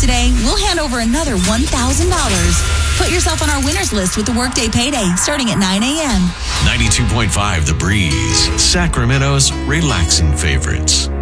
today, we'll hand over another $1,000. Put yourself on our winners list with the Workday Payday starting at 9 a.m. 92.5 The Breeze, Sacramento's relaxing favorites.